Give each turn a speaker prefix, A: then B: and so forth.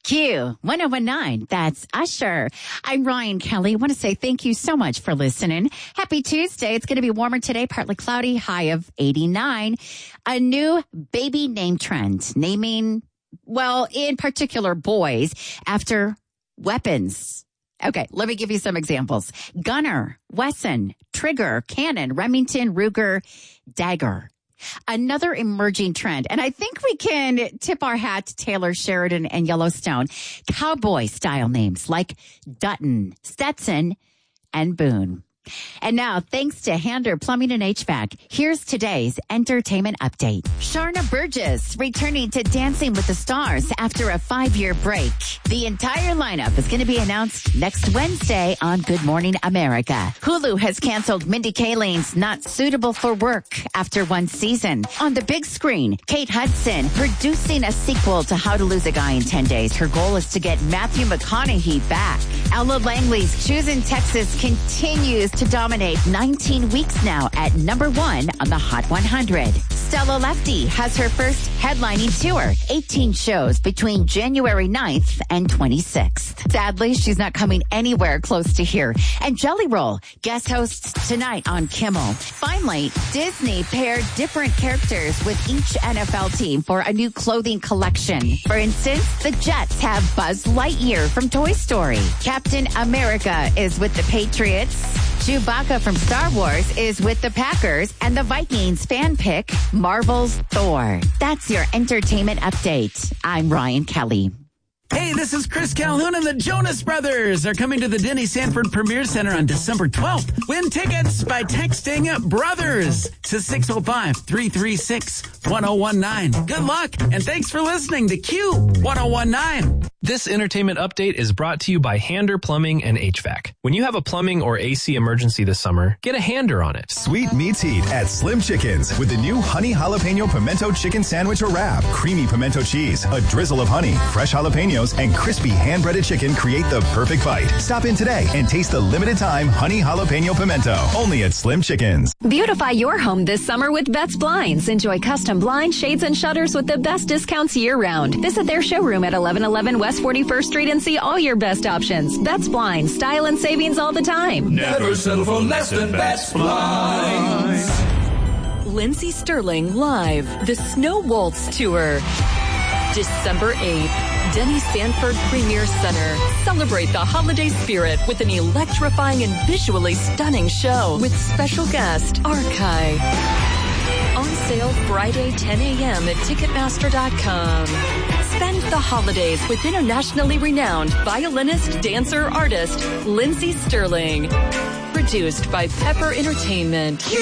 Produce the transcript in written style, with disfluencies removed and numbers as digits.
A: Q 1019. That's Usher. I'm Ryan Kelly. I want to say thank you so much for listening. Happy Tuesday. It's going to be warmer today, partly cloudy, high of 89. A new baby name trend, naming, well, in particular boys after weapons. Okay, let me give you some examples. Gunner, Wesson, Trigger, Cannon, Remington, Ruger, Dagger. Another emerging trend, and I think we can tip our hat to Taylor Sheridan and Yellowstone, cowboy-style names like Dutton, Stetson, and Boone. And now, thanks to Hander Plumbing and HVAC, here's today's entertainment update. Sharna Burgess returning to Dancing with the Stars after a 5-year break. The entire lineup is going to be announced next Wednesday on Good Morning America. Hulu has canceled Mindy Kaling's Not Suitable for Work after one season. On the big screen, Kate Hudson producing a sequel to How to Lose a Guy in 10 Days. Her goal is to get Matthew McConaughey back. Ella Langley's Choosing Texas continues to dominate 19 weeks now at number 1 on the Hot 100. Stella Lefty has her first headlining tour, 18 shows between January 9th and 26th. Sadly, she's not coming anywhere close to here. And Jelly Roll guest hosts tonight on Kimmel. Finally, Disney paired different characters with each NFL team for a new clothing collection. For instance, the Jets have Buzz Lightyear from Toy Story. Captain America is with the Patriots. Chewbacca from Star Wars is with the Packers, and the Vikings fan pick Marvel's Thor. That's your entertainment update. I'm Ryan Kelly.
B: Hey, this is Chris Calhoun, and the Jonas Brothers are coming to the Denny Sanford Premier Center on December 12th. Win tickets by texting BROTHERS to 605-336-1019. Good luck, and thanks for listening to Q 1019.
C: This entertainment update is brought to you by Hander Plumbing and HVAC. When you have a plumbing or AC emergency this summer, get a Hander on it.
D: Sweet meets heat at Slim Chickens with the new honey jalapeno pimento chicken sandwich or wrap. Creamy pimento cheese, a drizzle of honey, fresh jalapenos, and crispy hand-breaded chicken create the perfect bite. Stop in today and taste the limited time honey jalapeno pimento. Only at Slim Chickens.
E: Beautify your home this summer with Betts Blinds. Enjoy custom blinds, shades, and shutters with the best discounts year-round. Visit their showroom at 1111 West 41st Street and see all your best options. Betts Blinds, style and savings all the time.
F: Never settle for less than Betts Blinds.
G: Lindsey Stirling live, the Snow Waltz Tour. December 8th, Denny Sanford Premier Center. Celebrate the holiday spirit with an electrifying and visually stunning show with special guest, Archive. On sale Friday 10 a.m. at Ticketmaster.com. Spend the holidays with internationally renowned violinist, dancer, artist, Lindsey Stirling. Produced by Pepper Entertainment.